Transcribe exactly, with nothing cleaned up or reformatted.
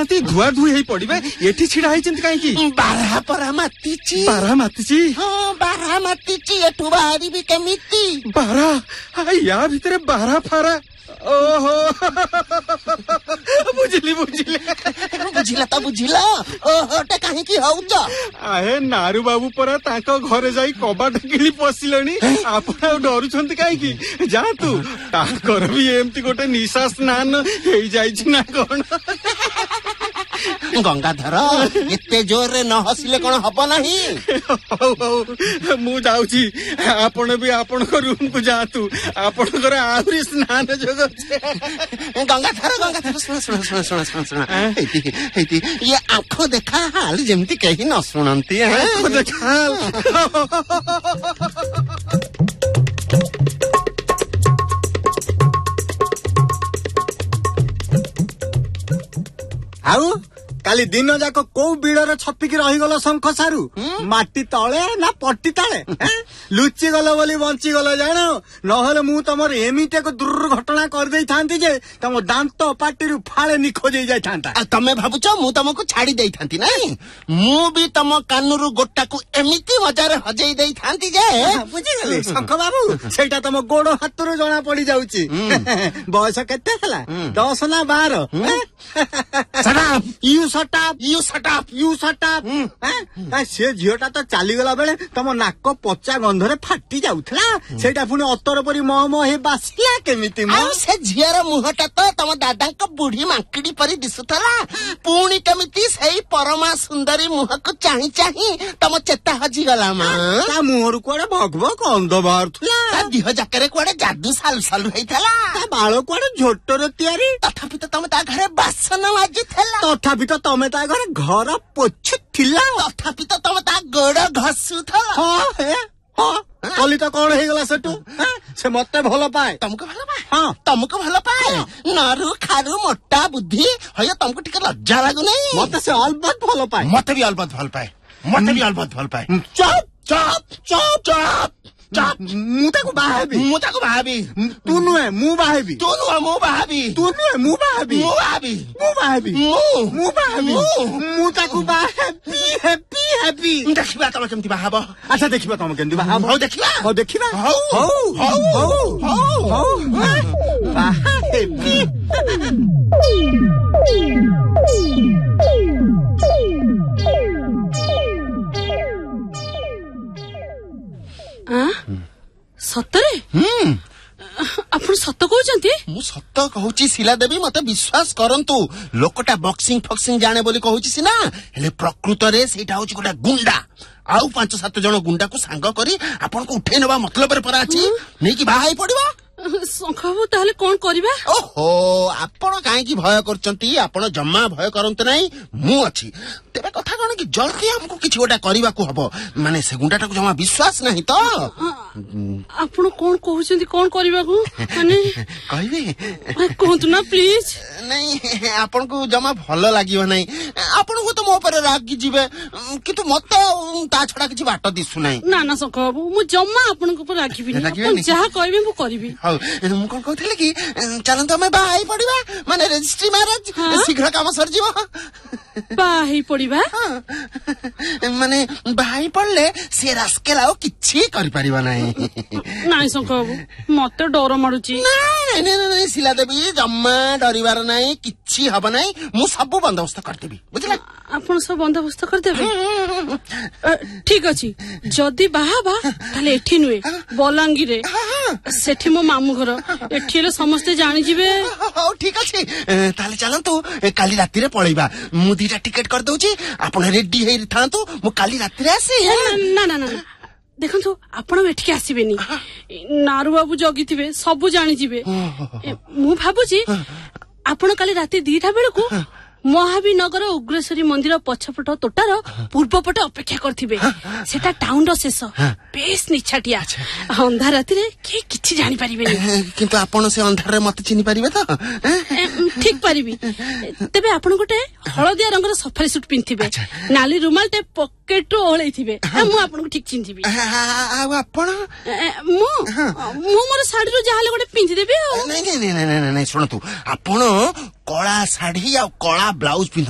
ନାହାନ୍ତି ଧୁଆ ଧୁଇ ହେଇ ପଡିବେ ଏଠି ଛିଡା ହେଇଛନ୍ତି କାହିଁକି? ବାରହା ପରା ମାତିଛି। ବାରହା ମାତିଛି? ହଁ ବାରହା ମାତିଛି। ଏଠୁ ବାହାରିବି କେମିତି? ବାରହା ୟା ଭିତରେ ବାରହା ଫାରା? ଓହୋ ବୁଝିଲି ବୁଝିଲି ବୁଝିଲା ତ ବୁଝିଲ। ଓହୋଟେ କାହିଁକି ହଉଛ? ଆହେ ନାରୁ ବାବୁ ପରା ତାଙ୍କ ଘରେ ଯାଇ କବାଟ କିଳି ପଶିଲେଣି। ଆପଣ ଆଉ ଡରୁଛନ୍ତି କାହିଁକି? ଯାଆନ୍ତୁ, ତାଙ୍କର ବି ଏମିତି ଗୋଟେ ନିଶା ସ୍ନାନ ହେଇଯାଇଛି ନା କଣ? ଗଙ୍ଗାଧର ଏତେ ଜୋରରେ ନ ହସିଲେ କଣ ହବ ନାହିଁ? ହଉ ହଉ ମୁଁ ଯାଉଛି, ଆପଣ ବି ଆପଣଙ୍କ ରୁମକୁ ଯାଆନ୍ତୁ, ଆପଣଙ୍କର ଆହୁରି ସ୍ନାନ ଯୋଗ ଅଛି। ଗଙ୍ଗାଧର ଗଙ୍ଗାଧର ଶୁଣ ଶୁଣ ଶୁଣ ଶୁଣ ଶୁଣ ଶୁଣ ହେଇତି ହେଇତି ଇଏ ଆଖ ଦେଖା ହାଲ ଯେମିତି କେହି ନ ଶୁଣନ୍ତି। ଆଖ ଦେଖା ଆଉ କାଲି ଦିନ ଯାକ କୋଉ ବିଡରେ ଛପିକି ରହିଗଲ ଶଙ୍ଖ ସାରୁ? ମାଟି ତଳେ ନା ପଟି ତଳେ? ଲୁଚିଗଲ ବୋଲି ବଞ୍ଚିଗଲ ଜାଣ, ନହେଲେ ମୁଁ ତମର ଏମିତି ଏକ ଦୁର୍ଘଟଣା କରିଦେଇଥାନ୍ତି ଯେ ତମ ଦାନ୍ତ ପାଟିରୁ ଫାଳେ ନିଖୋଜ ହେଇଯାଇଥାନ୍ତା। ତମେ ଭାବୁଛ ମୁଁ ତମକୁ ଛାଡି ଦେଇଥାନ୍ତି ନାଇଁ? ମୁଁ ବି ତମ କାନରୁ ଗୋଟାକୁ ଏମିତି ମଜାରେ ହଜେଇ ଦେଇଥାନ୍ତି ଯେ। ବୁଝିଗଲି ଶଙ୍ଖ ବାବୁ, ସେଇଟା ତମ ଗୋଡ ହାତରୁ ଜଣା ପଡି ଯାଉଛି। ବୟସ କେତେ ହେଲା? ଦଶ ନା ବାର? You shut up, you shut up, you shut up. ସେ ଝିଅଟା ତ ଚାଲିଗଲା ବେଳେ ତମ ନାକ ପଚା ଗନ୍ଧରେ ଫାଟି ଯାଉଥିଲା, ସେଇଟା ପୁଣି ଅତର ପରି ମହ ମହ ହେଇ ବାସିଲା କେମିତି? ଆଉ ସେ ଝିଅର ମୁହଁଟା ତ ତମ ଦାଦାଙ୍କ ବୁଢୀ ମାଙ୍କିଡି ପରି ଦିଶୁଥିଲା, ପୁଣି କେମିତି ସେଇ ପରମା ସୁନ୍ଦରୀ ମୁହଁକୁ ଚାହିଁ ଚାହିଁ ତମ ଚେତା ହଜିଗଲା ମା। ତା ମୁହଁରୁ କୁଆଡେ ଭଗ ଭଗ ଗନ୍ଧ ବାହାରୁଥିଲା, ତା ଦିହ ଯାକରେ କୁଆଡେ ଯାଦୁ ସାଲୁ ସାଲୁ ହେଇଥିଲା, ତା ବାଳ କୁଆଡେ ଝୋଟରେ ତିଆରି। ତଥାପି ତ ତମେ ତା ଘରେ ବାସନ ମାଜୁଥିଲା, ତଥାପି ତ ତମେ ତା ଘରେ ଘର ପୋଛୁଥିଲା, ତଥାପି ତ ତମେ ତା ଗୋଡ ଘଷୁଥିଲା। ହଁ ହେ ହଁ କଲି ତ କଣ ହେଇଗଲା ସେଠୁ? ସେ ମତେ ଭଲ ପାଏ। ତମକୁ ଭଲ ପାଏ? ହଁ ତମକୁ ଭଲ ପାଏ? ନାରୁ ଖାରୁ ମୋଟା ବୁଦ୍ଧି ହୟ ତମକୁ ଟିକେ ଲଜ୍ଜା ଲାଗୁନାହିଁ? ମତେ ସେ ଅଲବତ ଭଲ ପାଏ। ମତେ ବି ଅଲବତ ଭଲ ପାଏ। ମତେ ବି ଅଲବତ ଭଲ ପାଏ। ଚପ ଚପ ଚପ ଚପ ଚପ ମୁଁ ତାକୁ ବାହାବି। ମୁଁ ତାକୁ ବାହାବି। ତୁ ନୁହେଁ ମୁଁ ବାହାବି। ତୁ ନୁହେଁ ମୁଁ ବାହାବି। ତୁ ନୁହେଁ ମୁଁ ବାହାବି। ମୁଁ ବାହାବି। ମୁଁ ବାହାବି। ମୁଁ ମୁଁ ବାହାବି। ମୁଁ ତାକୁ ବାହାବି ହେବି ହେବି। ଦେଖିବା ତମେ କେମିତି ବାହାବ। ଆଚ୍ଛା ଦେଖିବା ତମେ କେମିତି ବାହାବ। ହଉ ଦେଖିବା। ହଉ ଦେଖିବା। ହଉ ହଉ ହଉ ହଉ ହଉ ହଉ ବାହା ହେବି। ସତରେ? ଆପଣ ସତ କହୁଛନ୍ତି? ମୁଁ ସତ କହୁଛି ଶିଲା ଦେବୀ, ମତେ ବିଶ୍ୱାସ କରନ୍ତୁ। ଲୋକଟା ବକ୍ସିଂ ଫକ୍ସିଂ ଜାଣେ ବୋଲି କହୁଛି ସିନା, ହେଲେ ପ୍ରକୃତରେ ସେଇଟା ହଉଛି ଗୋଟେ ଗୁଣ୍ଡା। ଆଉ ପାଞ୍ଚ ସାତ ଜଣ ଗୁଣ୍ଡାକୁ ସାଙ୍ଗ କରି ଆପଣଙ୍କୁ ଉଠେଇ ନେବା ମତଲବରେ ପରା ଅଛି, ନେଇକି ବାହା ହେଇ ପଡିବ। ଶଙ୍ଖ ବାବୁ ତାହେଲେ କଣ କରିବା? ଓହୋ ଆପଣ କାହିଁକି ଭୟ କରୁଛନ୍ତି? ଆପଣ ଜମା ଭୟ କରନ୍ତୁ ନାହିଁ, ମୁଁ ଅଛି। ତେବେ କଥା କଣ କି ଜଲ୍ଦି ଆମକୁ କିଛି ଗୋଟେ କରିବାକୁ ହବ, ମାନେ ସେ ଗୁଣ୍ଡାଟାକୁ ଜମା ବିଶ୍ୱାସ ନାହିଁ ତ। ଆପଣ କଣ କହୁଛନ୍ତି କଣ କରିବାକୁ? ମାନେ କହିବି? କୁହନ୍ତୁ ନା ପ୍ଲିଜ। ନାଇଁ ଆପଣଙ୍କୁ ଜମା ଭଲ ଲାଗିବ ନାହିଁ, ଆପଣଙ୍କୁ ତ ମୋ ଉପରେ ରାଗି ଯିବେ, କିନ୍ତୁ ମତେ ତା ଛଡା କିଛି ବାଟ ଦିଶୁ ନାହିଁ। ନା ନା ଶଙ୍ଖ ବାବୁ, ମୁଁ ଜମା ଆପଣଙ୍କ ଉପରେ ରାଗିବିନି। ଆପଣ ଯାହା କହିବେ ମୁଁ କରିବି। ହଉ ମୁଁ କଣ କହୁଥିଲି କି, ଚାଲନ୍ତୁ ଆମେ ବାହା ହେଇ ପଡିବା, ମାନେ ରେଜିଷ୍ଟ୍ରି ମ୍ୟାରେଜ, ଶୀଘ୍ର କାମ ସରିଯିବ। ବାହା ହେଇ ପଡିବା? ମାନେ ବାହା ହେଇ ପଡିଲେ ସେ ରାସ୍କେଲ ଆଉ କିଛି କରିପାରିବ ନାହିଁ। ନାଇଁ ଶଙ୍ଖ ବାବୁ, ମତେ ଡର ମାଡୁଛି। ନାଇଁ ନାଇଁ ନାଇଁ ଶିଲା ଦେବୀ, ଜମା ଡରିବାର ନାହିଁ, କିଛି ହବ ନାହିଁ, ମୁଁ ସବୁ ବନ୍ଦୋବସ୍ତ କରିଦେବି, ବୁଝିଲା? ଆପଣ ସବୁ ବନ୍ଦୋବସ୍ତ କରିଦେବେ? ଠିକ ଅଛି, ଯଦି ବାହା ହବା ତାହେଲେ ଏଠି ନୁହେଁ, ବଲାଙ୍ଗୀରରେ। ସେଠି ମୋ ମାମୁଁ ଘର, ଏଠି ହେଲେ ସମସ୍ତେ ଜାଣିଯିବେ। ହଉ ଠିକ ଅଛି, ତାହେଲେ ଚାଲନ୍ତୁ କାଲି ରାତିରେ ପଳେଇବା। ମୁଁ ଦିଟା ଟିକେଟ କରିଦଉଛି, ଆପଣ ରେଡି ହେଇଥାନ୍ତୁ, ମୁଁ କାଲି ରାତିରେ ଆସି। ନା ନା ନା ଦେଖନ୍ତୁ, ଆପଣ ଏଠିକି ଆସିବେନି, ନାରୁ ବାବୁ ଜଗିଥିବେ, ସବୁ ଜାଣିଯିବେ। ମୁଁ ଭାବୁଛି ଆପଣ କାଲି ରାତି ଦିଟା ବେଳକୁ ମହାବୀନଗର ଉଗ୍ରେଶ୍ୱରୀ ମନ୍ଦିର ପଛପଟ ତୋଟାର ପୂର୍ବ ପଟେ ଅପେକ୍ଷା କରିଥିବେ। ସେଟା ଟାଉନର ଶେଷ, ବେଶ ନିଛାଟିଆ, ଅନ୍ଧାର ରାତିରେ କେହି କିଛି ଜାଣିପାରିବେନି। କିନ୍ତୁ ଆପଣ ସେ ଅନ୍ଧାରରେ ମତେ ଚିହ୍ନି ପାରିବେ ତ? ଠିକ ପାରିବି। ତେବେ ଆପଣ ଗୋଟେ ହଳଦିଆ ରଙ୍ଗର ସଫାରୀ ସୁଟ ପିନ୍ଧିଥିବେ, ନାଲି ରୁମାଲଟେ ପକେଟରୁ ଓହଳେଇଥିବେ, ମୁଁ ଆପଣଙ୍କୁ ଠିକ ଚିହ୍ନିଯିବି। ଆଉ ଆପଣ? ମୁଁ ମୁଁ ମୋର ଶାଢୀରୁ ଯାହାହେଲେ ଗୋଟେ ପିନ୍ଧିଦେବି ଆଉ। ନାଇଁ ନାଇଁ ନାଇଁ ନାଇଁ ଶୁଣନ୍ତୁ, ଆପଣ କଳା ଶାଢୀ ଆଉ କଳା ବ୍ଲାଉଜ ପିନ୍ଧ।